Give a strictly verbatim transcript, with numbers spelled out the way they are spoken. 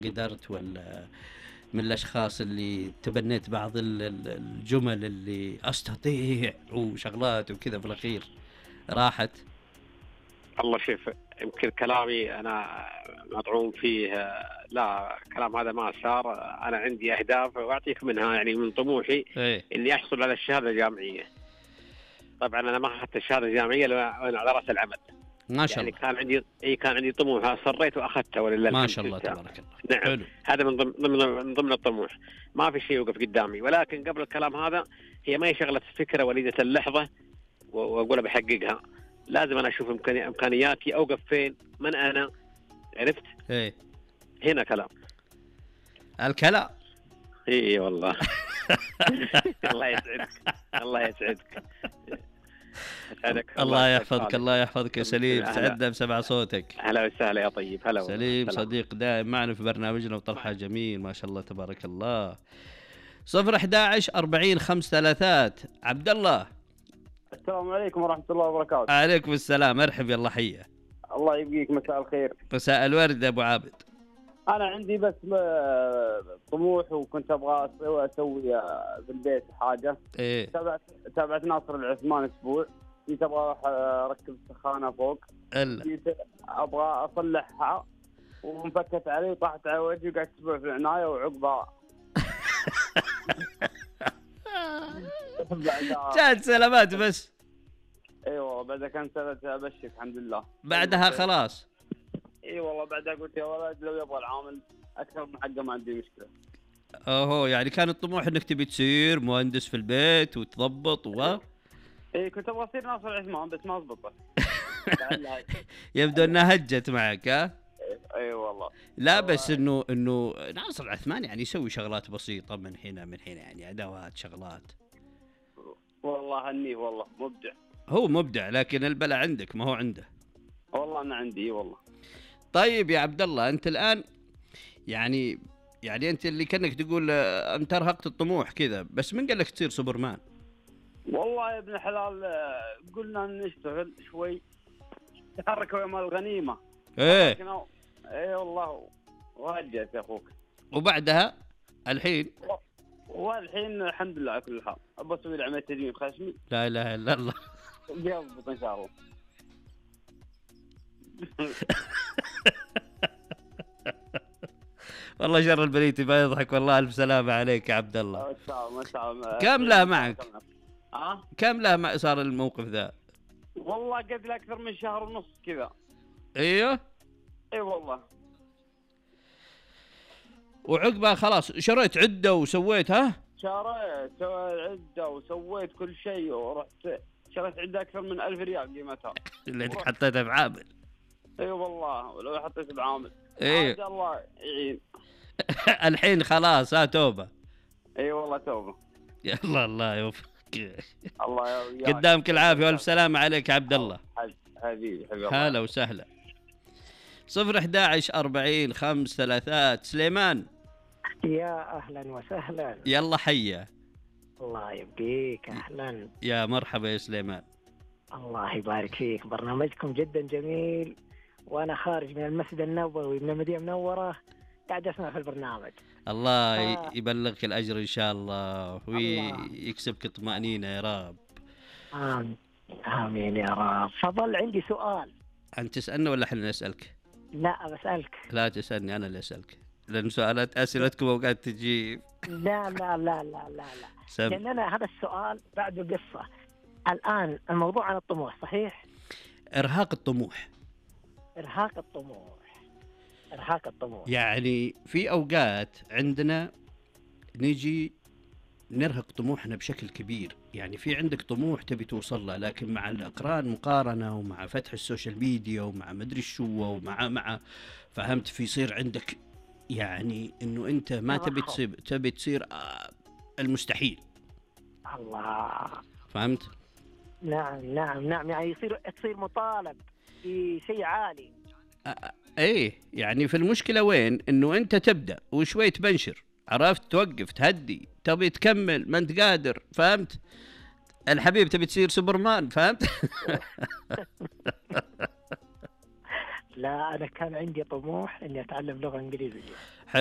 قدرت ولا من الأشخاص اللي تبنيت بعض الجمل اللي أستطيع وشغلات وكذا في الأخير راحت؟ الله شوف، يمكن كلامي أنا مطعوم فيه، لا كلام هذا ما صار. أنا عندي أهداف وأعطيك منها، يعني من طموحي ايه إني أحصل على الشهادة الجامعية. طبعا أنا ما أخذت الشهادة الجامعية وأنا على رأس العمل، ما شاء يعني الله كان عندي إيه كان عندي طموح، أصريت وأخذته ولله الحمد. ما شاء الله تبارك الله. نعم حلو. هذا من ضمن ضمن من ضمن الطموح، ما في شيء يوقف قدامي. ولكن قبل الكلام هذا، هي ما هي شغلة فكرة وليدة اللحظة وأقول بحققها. لازم أنا أشوف إمكاني إمكانياتي، أوقف فين، من أنا، عرفت؟ ايه هنا كلام الكلام. إيه والله. الله يسعدك، الله يسعدك. يسعدك. الله يحفظك، الله يحفظك يا سليم. سعدنا بسمع صوتك. هلا وسهلا يا طيب. هلا سليم صديق دائم معنا في برنامجنا وطرحه جميل ما شاء الله تبارك الله. صفر أحد عشر أربعين خمس ثلاثات. عبد الله. السلام عليكم ورحمة الله وبركاته. عليكم السلام، مرحب يا الله حيه. الله يبقيك، مساء الخير. مساء الورد أبو عابد. أنا عندي بس طموح وكنت أبغى أسوي في البيت حاجة. إيه. تابعت تابعت ناصر العثمان أسبوع، كنت أبغى أروح أركب السخانة فوق. إلا. أبغى أصلحها وانفكت علي وطاحت على وجهي وقعدت أسبوع في العناية وعقبها. جات سلامات بس. اي والله بعدها كان سنة ابشر الحمد لله. بعدها خلاص. اي والله بعدها قلت يا ولد لو يبغى العامل اكثر من حقه ما عندي مشكله. اوه يعني كان الطموح انك تبي تصير مهندس في البيت وتضبط و اي كنت ابغى اصير ناصر العثمان بس ما ضبطت. يبدو انها هجت معك. ها اي والله. لا بس انه انه ناصر العثمان يعني يسوي شغلات بسيطه من هنا من هنا، يعني ادوات شغلات. والله هني والله مبدع. هو مبدع لكن البلا عندك ما هو عنده. والله انا عندي والله. طيب يا عبد الله، انت الان يعني يعني انت اللي كانك تقول انت ارهقت الطموح كذا، بس من قال لك تصير سوبرمان؟ والله يا ابن الحلال قلنا نشتغل شوي تحرك ويا مال الغنيمه. ايه اي والله وهجت يا اخوك. وبعدها الحين والحين الحمد لله على كل حال ابى اسوي لي عمليه تجميل خشمي. لا اله الا الله. بيضبط ان شاء الله. والله شر البريتي ما يضحك. والله الف سلامه عليك يا عبد الله. كم له معك؟ ها كم له مع صار الموقف ذا؟ والله قد له اكثر من شهر ونص كذا. ايوه اي والله. وعقبها خلاص شريت عده وسويت؟ ها شريت سويت عده وسويت كل شيء ورحت شريت عده اكثر من ألف ريال قيمتها. اللي انت حطيتها بعامل. اي والله ولو حطيت بعامل. ايه الله يعين. الحين خلاص ها توبه. اي والله توبه. يا الله الله يوفقك. الله قدامك العافيه والف سلامه عليك يا عبد الله. حبيبي حبيبي. هلا وسهلا. صفر أحد عشر أربعين خمس ثلاثات. سليمان. يا أهلا وسهلا. يلا حيا. الله يبقيك. أهلا. يا مرحبا يا سليمان. الله يبارك فيك، برنامجكم جدا جميل، وأنا خارج من المسجد النبوي من المدينة المنورة قاعد أسمع في البرنامج. الله آه. يبلغك الأجر إن شاء الله ويكسبك طمأنينة يا رب. آمين آمين يا رب. فضل عندي سؤال. أنت تسألنا ولا إحنا نسألك؟ لا بسألك. لا تسألني، أنا اللي أسألك، لأن سؤالات أسئلتكم أوقات تجي. لا لا لا لا لا لا لأن أنا هذا السؤال بعده قصة. الآن الموضوع عن الطموح صحيح؟ إرهاق الطموح. إرهاق الطموح. إرهاق الطموح. يعني في أوقات عندنا نيجي نرهق طموحنا بشكل كبير. يعني في عندك طموح تبي توصل له، لكن مع الأقران مقارنة ومع فتح السوشيال ميديا ومع مدري شو ومع مع فهمت في يصير عندك يعني إنه أنت ما تبي تصير تبي تصير المستحيل. الله. فهمت؟ نعم نعم نعم. يعني يصير تصير مطالب في شيء عالي. ايه يعني في المشكلة وين؟ انه انت تبدأ وشوي تبنشر، عرفت، توقف تهدي، تبي تكمل ما انت قادر. فهمت؟ الحبيب تبي تصير سوبرمان. فهمت؟ لا أنا كان عندي طموح إني أتعلم لغة إنجليزية.